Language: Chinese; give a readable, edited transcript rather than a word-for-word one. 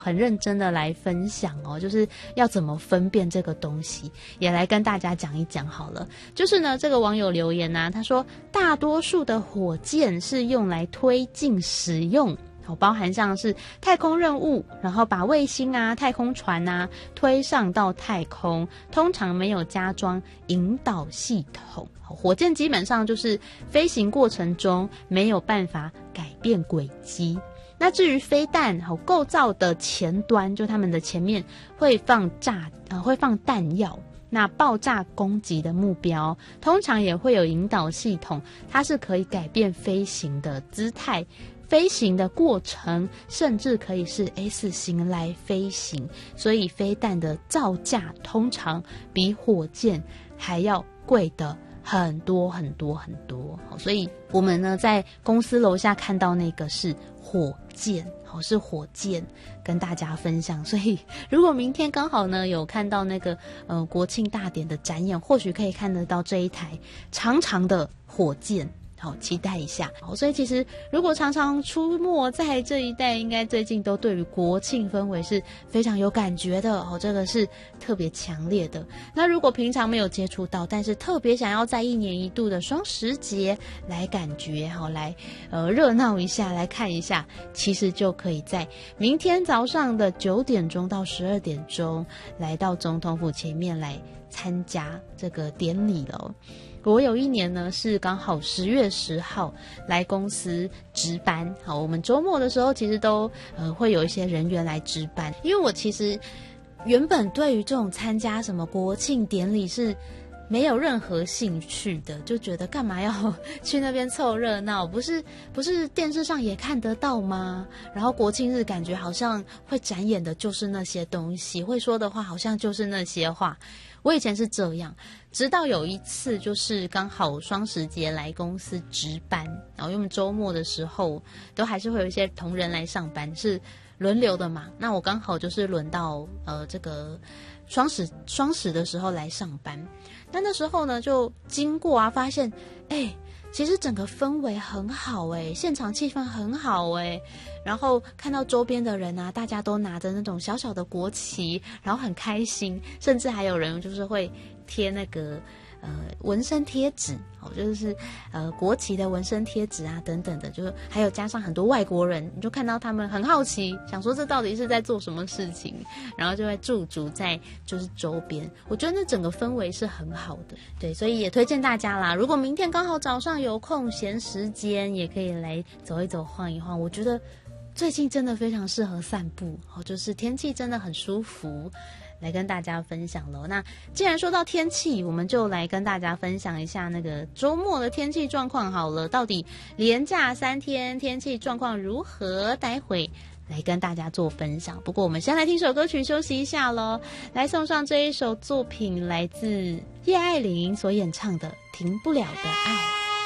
很认真的来分享哦，就是要怎么分辨这个东西，也来跟大家讲一讲好了。就是呢，这个网友留言啊，他说大多数的火箭是用来推进使用，包含像是太空任务，然后把卫星啊、太空船啊推上到太空，通常没有加装引导系统。火箭基本上就是飞行过程中没有办法改变轨迹。那至于飞弹构造的前端，就它们的前面会放弹药，那爆炸攻击的目标通常也会有引导系统，它是可以改变飞行的姿态、飞行的过程，甚至可以是 S 型来飞行。所以飞弹的造价通常比火箭还要贵的很多很多很多。所以我们呢在公司楼下看到那个是火箭，是火箭跟大家分享。所以如果明天刚好呢有看到那个国庆大典的展演，或许可以看得到这一台长长的火箭，好期待一下。所以其实如果常常出没在这一带，应该最近都对于国庆氛围是非常有感觉的，这个是特别强烈的。那如果平常没有接触到，但是特别想要在1年1度的双十节来感觉，来热闹一下，来看一下，其实就可以在明天早上的9点钟到12点钟来到总统府前面来参加这个典礼了。我有一年呢是刚好10月10号来公司值班，我们周末的时候其实都会有一些人员来值班，因为我其实原本对于这种参加什么国庆典礼是没有任何兴趣的，就觉得干嘛要去那边凑热闹，不是电视上也看得到吗？然后国庆日感觉好像会展演的就是那些东西，会说的话好像就是那些话。我以前是这样，直到有一次就是刚好双十节来公司值班，然后因为周末的时候都还是会有一些同仁来上班，是轮流的嘛，那我刚好就是轮到这个双十的时候来上班。那时候呢就经过啊，发现其实整个氛围很好现场气氛很好然后看到周边的人啊，大家都拿着那种小小的国旗，然后很开心，甚至还有人就是会贴那个纹身贴纸，就是国旗的纹身贴纸啊等等的，就是还有加上很多外国人，你就看到他们很好奇，想说这到底是在做什么事情，然后就会驻足在就是周边。我觉得那整个氛围是很好的，对，所以也推荐大家啦，如果明天刚好早上有空闲时间，也可以来走一走晃一晃。我觉得最近真的非常适合散步，就是天气真的很舒服，来跟大家分享了。那既然说到天气，我们就来跟大家分享一下那个周末的天气状况好了。到底连假3天天气状况如何？待会来跟大家做分享。不过我们先来听首歌曲休息一下咯，来送上这一首作品，来自叶爱玲所演唱的《停不了的爱》。